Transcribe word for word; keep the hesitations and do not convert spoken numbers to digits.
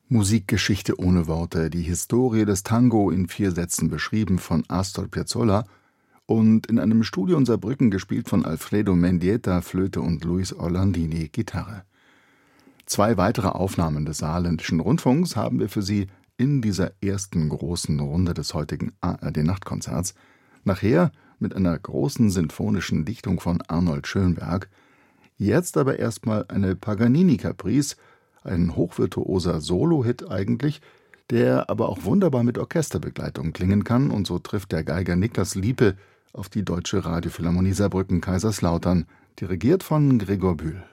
Musikgeschichte ohne Worte, die Historie des Tango in vier Sätzen beschrieben von Astor Piazzolla und in einem Studio in Saarbrücken gespielt von Alfredo Mendieta, Flöte und Luis Orlandini, Gitarre. Zwei weitere Aufnahmen des Saarländischen Rundfunks haben wir für Sie in dieser ersten großen Runde des heutigen A R D-Nachtkonzerts. Nachher mit einer großen sinfonischen Dichtung von Arnold Schönberg. Jetzt aber erstmal eine Paganini-Caprice, ein hochvirtuoser Solo-Hit eigentlich, der aber auch wunderbar mit Orchesterbegleitung klingen kann, und so trifft der Geiger Niklas Liepe auf die Deutsche Radiophilharmonie Saarbrücken-Kaiserslautern, dirigiert von Gregor Bühl.